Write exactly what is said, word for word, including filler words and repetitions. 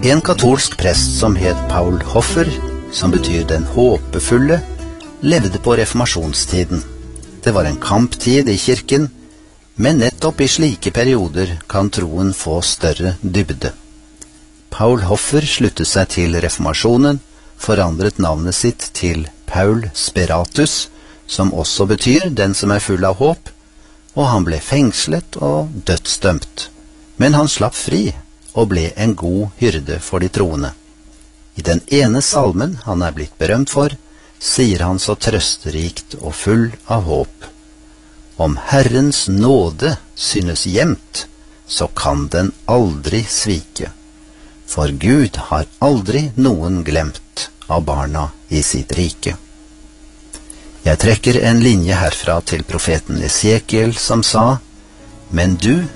En katolsk prest som het Paul Hoffer, som betyr den håpefulle, levde på reformasjonstiden. Det var en kamptid i kirken, men nettopp i slike perioder kan troen få større dybde. Paul Hoffer sluttet seg til reformasjonen, forandret navnet sitt til Paul Speratus, som også betyr den som er full av håp, og han ble fengslet og dødsdømt. Men han slapp fri og ble en god hyrde for de troende. I den ene salmen han er blitt berømt for, sier han så trøsterikt og full av håp: Om Herrens nåde synes jevnt, så kan den aldri svike. For Gud har aldri noen glemt av barna i sitt rike. Jeg trekker en linje herfra til profeten Esekiel, som sa: Men du